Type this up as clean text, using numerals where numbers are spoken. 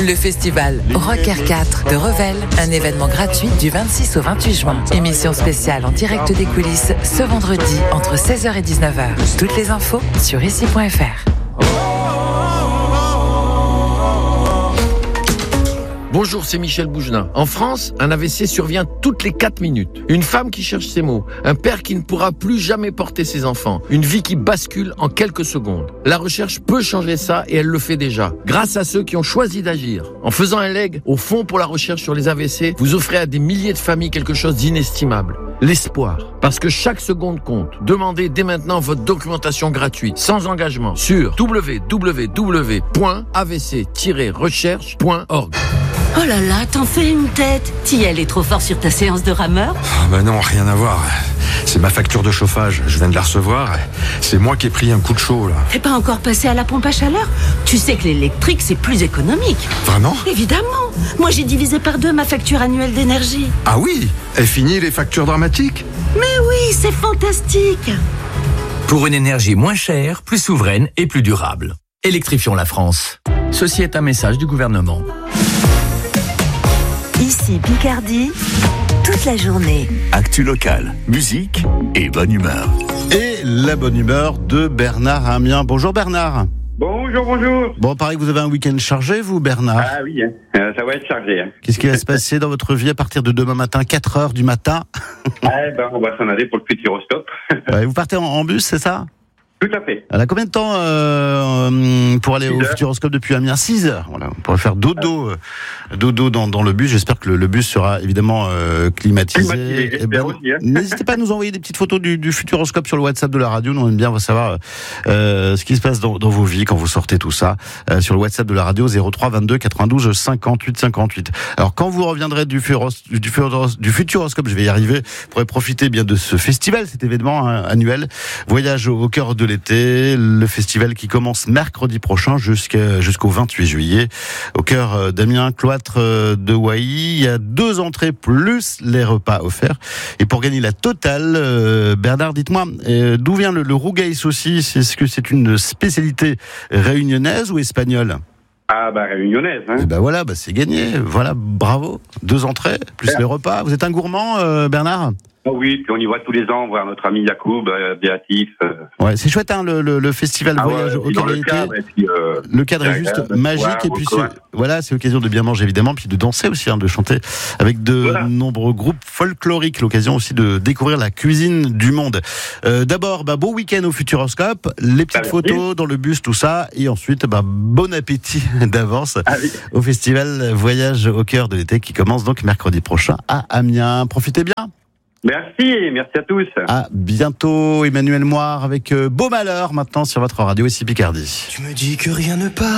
Le festival Rocker 4 de Revel, un événement gratuit du 26 au 28 juin. Émission spéciale en direct des coulisses ce vendredi entre 16h et 19h. Toutes les infos sur ici.fr. Bonjour, c'est Michel Bougenin. En France, un AVC survient toutes les 4 minutes. Une femme qui cherche ses mots, un père qui ne pourra plus jamais porter ses enfants, une vie qui bascule en quelques secondes. La recherche peut changer ça et elle le fait déjà, grâce à ceux qui ont choisi d'agir. En faisant un leg au Fonds pour la recherche sur les AVC, vous offrez à des milliers de familles quelque chose d'inestimable. L'espoir. Parce que chaque seconde compte. Demandez dès maintenant votre documentation gratuite, sans engagement, sur www.avc-recherche.org. Oh là là, t'en fais une tête. Tiel est trop fort sur ta séance de rameur. Non, rien à voir. C'est ma facture de chauffage, je viens de la recevoir. C'est moi qui ai pris un coup de chaud, là. T'es pas encore passé à la pompe à chaleur? Tu sais que l'électrique, c'est plus économique. Vraiment? Évidemment. Moi, j'ai divisé par 2 ma facture annuelle d'énergie. Ah oui? Est fini les factures dramatiques? Mais oui, c'est fantastique. Pour une énergie moins chère, plus souveraine et plus durable. Électrifions la France. Ceci est un message du gouvernement. Ici Picardie, toute la journée. Actu locale, musique et bonne humeur. Et la bonne humeur de Bernard à Amiens. Bonjour Bernard. Bonjour. Bon, pareil que vous avez un week-end chargé, vous Bernard. Ah oui, ça va être chargé. Qu'est-ce qui va se passer dans votre vie à partir de demain matin, 4h du matin? On va s'en aller pour le Futuroscope. Ouais, vous partez en bus, c'est ça? Tout à fait. Elle a combien de temps pour aller au Futuroscope depuis Amiens? 6 heures. Voilà, on pourrait faire dodo dans le bus. J'espère que le bus sera évidemment climatisé. N'hésitez pas à nous envoyer des petites photos du Futuroscope sur le WhatsApp de la radio. Nous on aime bien savoir ce qui se passe dans vos vies quand vous sortez tout ça. Sur le WhatsApp de la radio 03 22 92 58 58. Alors quand vous reviendrez du Futuroscope, je vais y arriver, vous pourrez profiter bien de ce festival, cet événement annuel. Voyage au cœur de l'été, le festival qui commence mercredi prochain jusqu'au 28 juillet au cœur d'Amiens, cloître de Wai. Il y a 2 entrées plus les repas offerts. Et pour gagner la totale, Bernard, dites-moi, d'où vient le rougail saucisse? Est-ce que c'est une spécialité réunionnaise ou espagnole? Réunionnaise. Et voilà, c'est gagné. Voilà, bravo. 2 entrées plus les repas. Vous êtes un gourmand, Bernard? Oui, puis on y va tous les ans voir notre ami Yacoub, Béatif. Ouais, c'est chouette, hein, le festival Voyage au cœur de l'été. Le cadre est juste magique, et puis c'est l'occasion de bien manger évidemment, puis de danser aussi, de chanter avec de nombreux groupes folkloriques. L'occasion aussi de découvrir la cuisine du monde. D'abord, beau week-end au Futuroscope, les petites photos dans le bus, tout ça, et ensuite, bon appétit d'avance au festival Voyage au cœur de l'été qui commence donc mercredi prochain à Amiens. Profitez bien. Merci à tous. À bientôt, Emmanuel Moire avec Beau Malheur maintenant sur votre radio ici Picardie. Tu me dis que rien ne part.